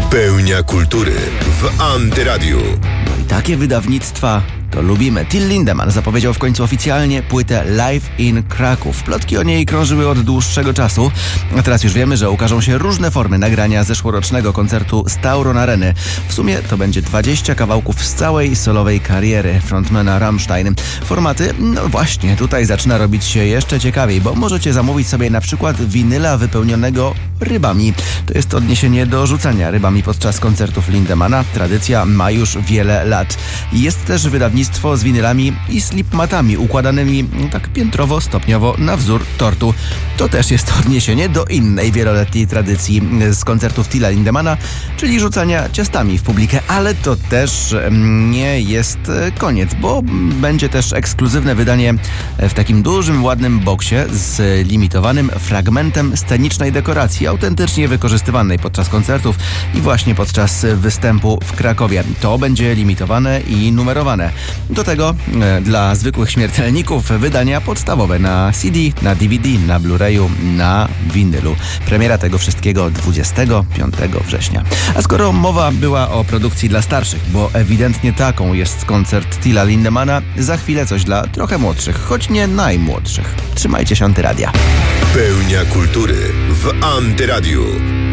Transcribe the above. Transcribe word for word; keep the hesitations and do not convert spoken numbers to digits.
Pełnia kultury w Antyradiu. No i takie wydawnictwa to lubimy. Till Lindemann zapowiedział w końcu oficjalnie płytę Live in Kraków. Plotki o niej krążyły od dłuższego czasu, a teraz już wiemy, że ukażą się różne formy nagrania zeszłorocznego koncertu z Tauron Areny. W sumie to będzie dwadzieścia kawałków z całej solowej kariery frontmana Rammstein. Formaty? No właśnie, tutaj zaczyna robić się jeszcze ciekawiej, bo możecie zamówić sobie na przykład winyla wypełnionego rybami. To jest odniesienie do rzucania rybami podczas koncertów Lindemana. Tradycja ma już wiele lat. Jest też wydawnictwo z winylami i slipmatami układanymi tak piętrowo, stopniowo na wzór tortu. To też jest odniesienie do innej wieloletniej tradycji z koncertów Tilla Lindemana, czyli rzucania ciastami w publikę, ale to też nie jest koniec, bo będzie też ekskluzywne wydanie w takim dużym, ładnym boksie z limitowanym fragmentem scenicznej dekoracji, autentycznie wykorzystywanej podczas koncertów i właśnie podczas występu w Krakowie. To będzie limitowane i numerowane. Do tego e, dla zwykłych śmiertelników wydania podstawowe na C D, na D V D, na Blu-rayu, na winylu. Premiera tego wszystkiego dwudziestego piątego września. A skoro mowa była o produkcji dla starszych, bo ewidentnie taką jest koncert Tilla Lindemana, za chwilę coś dla trochę młodszych, choć nie najmłodszych. Trzymajcie się Antyradia. Pełnia kultury w Antyradiu.